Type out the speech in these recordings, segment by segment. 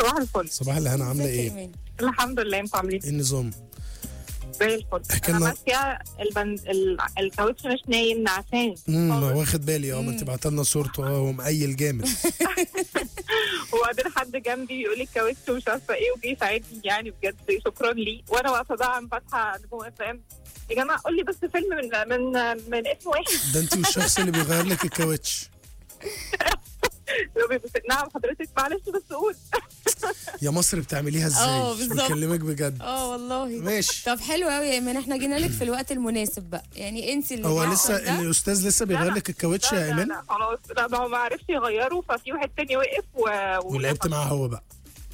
صباح الفل. صباح الهنا، عامله ازيك يا ايه؟ إيمان؟ الحمد لله، انتوا عاملين ايه النظام؟ زي الفل. احكي انا لنا. ماشيه الكاوتش مش نايم نعسان. واخد بالي. ما انت بعت لنا صورته هو مقيل جامد. وبعدين حد جنبي بيقول لي الكاوتش ومش عارفه ايه، وجي يساعدني يعني بجد، شكرا ليه. وانا واقفه بقى عم فاتحه نجوم اف ام. يا جماعه قول لي بس فيلم من اسم واحد. ده انت والشخص اللي بيغير لك الكاوتش. لو نعم حضرتك، معلش بس قول. يا مصر بتعمليها ازاي؟ بالظبط. بكلمك بجد. والله. ماشي. طب حلو قوي يا ايمان، احنا جينا لك في الوقت المناسب بقى، يعني انت اللي هو معقد لسه ده. الاستاذ لسه بيغير لك الكاوتش يا ايمان؟ لا خلاص، لا ما هو ما عرفش يغيره، ففي واحد تاني وقف ولعبت معاه هو بقى.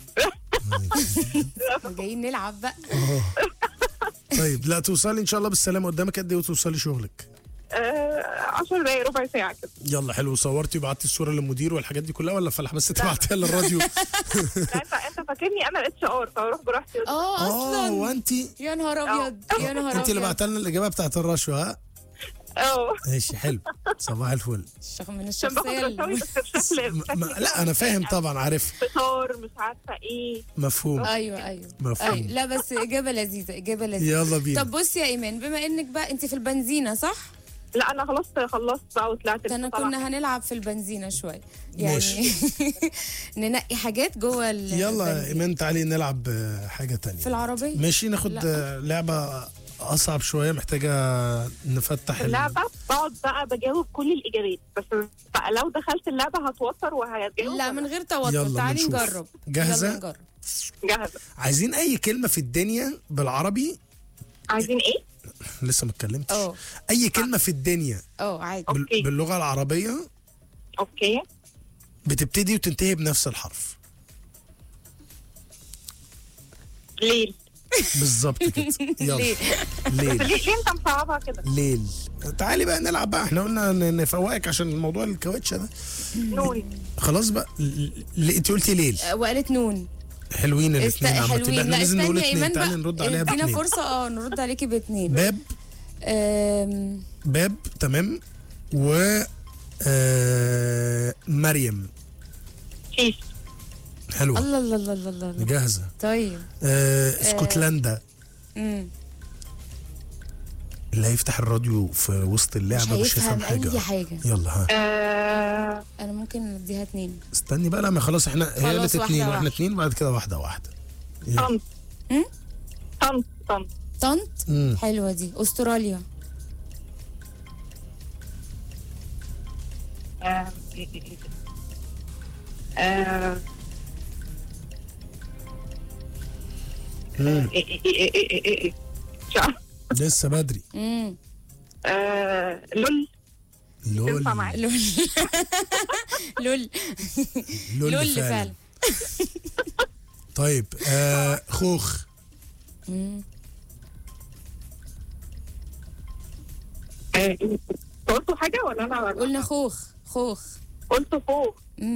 جايين نلعب بقى. طيب، لا توصلي ان شاء الله بالسلامه. قدامك قد ايه وتوصلي شغلك؟ 10 دقايق ربع ساعه كده. يلا حلو. صورتي وبعتي الصوره للمدير والحاجات دي كلها، ولا فلاح بس تبعتيها للراديو؟ لا انت فاكرني انا الاتش ار، فاروح براحتي. اصلا وانت يا نهار ابيض، يا نهار ابيض. انت اللي بعت لنا الاجابه بتاعت الرشوه. ها ماشي حلو. صباح الفل. من عشان باخد الشخصيه رشاوي بس بشكل لا انا فاهم طبعا، عارف. فطار مش عارفه ايه. مفهوم. ايوه مفهوم. لا بس اجابه لذيذه، اجابه لذيذه. يلا بينا. طب بصي يا ايمان، بما انك بقى انت في البنزينه صح؟ لا انا خلصت بقى وطلعت. انا كنا هنلعب في البنزينه شويه يعني. ماشي. ننقي حاجات جوه يلا يا البنزينة. ايمان تعالي نلعب حاجه تانية في العربيه. ماشي. ناخد لعبه اصعب شويه، محتاجه نفتح اللعبه. بقعد بقى بجاوب كل الاجابات، بس بقى لو دخلت اللعبه هتوتر وهتجاوب. لا من غير توتر، يلا تعالي بنشوف. نجرب. جاهزة؟ يلا نجرب. جاهزه. عايزين اي كلمه في الدنيا بالعربي. عايزين ايه؟ لسه ما اتكلمتش. اه اي كلمه في الدنيا عادي. أوكي. باللغه العربيه اوكي. بتبتدي وتنتهي بنفس الحرف. ليل. بالظبط كده. يلا. ليه؟ ليل. ليه انت مصعبها كده؟ ليل. تعالي بقى نلعب بقى. احنا قلنا نفوقك عشان الموضوع الكاوتش ده. نون. خلاص بقى. انت قلتي ليل. وقالت نون. حلوين الاثنين. حلوين. احنا لا لازم نقول استني يا اثنين. ايمان تعالي بقى، نرد عليها ادينا باثنين. فرصه نرد عليكي باثنين. باب. باب تمام. و مريم. شيش. حلوة. الله الله الله الله الله. جاهزة. طيب. اسكتلندا. اللي هيفتح الراديو في وسط اللعبة مش هيفهم حاجة. اي حاجه. يلا ها. انا ممكن اديها 2. استني بقى لما خلاص احنا هي قالت 2 واحنا 2 بعد كده واحدة واحدة. طنط. طنط. حلوه دي. استراليا. لسه بدري. لول. لول. تنفع معاك؟ لول. لول فعلا. طيب خوخ. قلتوا حاجة ولا أنا؟ قلنا خوخ. قلتوا فوق.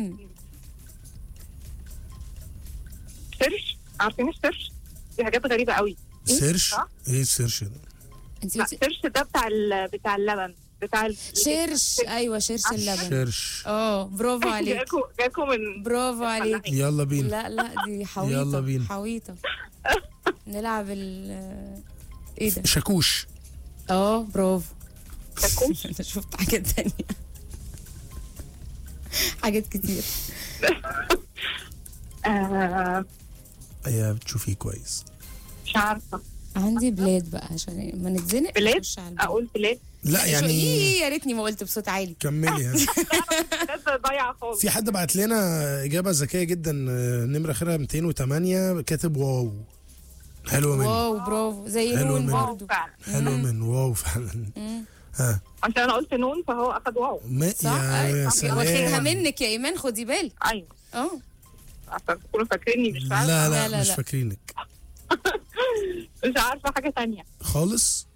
سيرش. عارفين السيرش؟ دي حاجات غريبة قوي. سيرش؟ ايه السيرش ده؟ لا سيرش ده بتاع اللبن. بتاع شرش. ايوه شرش اللبن. شرش. برافو عليك. جاكم من. برافو عليك. يلا بينا. لا دي حويطه. يلا بينا. حويطه. نلعب ايه ده؟ شاكوش. برافو. شاكوش. انا شفت حاجات تانية. حاجات كتير. ايوه بتشوفيه كويس. مش عارفة. عندي بلاد بقى عشان ما نتزنق. بلاد. اقول بلاد. لا يعني يا ريتني ما قلت بصوت عالي. كملي. بلاد ضايعة خالص. في حد بعت لنا اجابه ذكيه جدا، نمره اخرها 208 كاتب واو. حلوه منه. واو برافو. زي حلوة نون منه. برضو. حلوه من واو فعلا. ها. عشان انا قلت نون فهو اخد واو. صح. يا سلام. واخدها منك يا ايمان، خدي بالك. ايوه. عشان تكونوا فاكريني مش عارفة. لا مش فاكرينك. مش عارفة حاجة تانية خالص.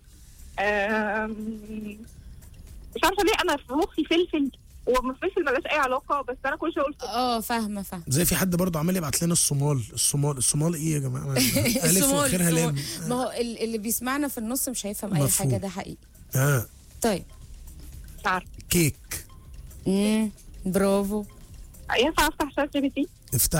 مش عارفة ليه أنا في مخي فلفل، وفلفل ملهاش أي علاقة، بس أنا كل شوية أقول فاهمة. زي في حد برضه عمال يبعت لنا الصومال ايه يا جماعة؟ ألف وآخرها لام. ما هو اللي بيسمعنا في النص مش هيفهم أي حاجة، ده حقيقي. طيب. مش عارفة. كيك. برافو. ينفع أفتح شات GPT؟ افتح